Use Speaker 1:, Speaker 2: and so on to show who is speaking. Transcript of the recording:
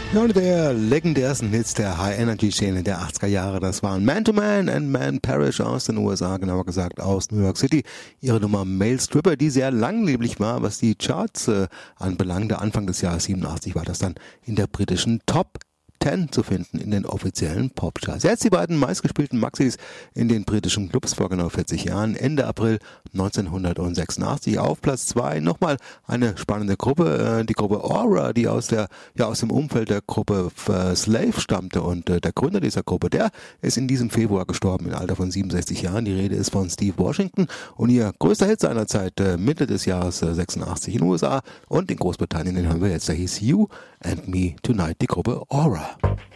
Speaker 1: Ja, und der legendärsten Hits der High-Energy-Szene der 80er Jahre, das waren Man to Man and Man Parrish aus den USA, genauer gesagt aus New York City. Ihre Nummer Male Stripper, die sehr langlebig war, was die Charts anbelangte. Anfang des Jahres 87 war das dann in der britischen Top 10 zu finden in den offiziellen Popcharts. Jetzt die beiden meistgespielten Maxis in den britischen Clubs vor genau 40 Jahren. Ende April 1986 auf Platz 2. Nochmal eine spannende Gruppe, die Gruppe Aura, die aus dem Umfeld der Gruppe Slave stammte. Und der Gründer dieser Gruppe, der ist in diesem Februar gestorben im Alter von 67 Jahren. Die Rede ist von Steve Washington und ihr größter Hit seiner Zeit Mitte des Jahres 86 in den USA und in Großbritannien, den hören wir jetzt. Der hieß You and Me Tonight, die Gruppe Aura.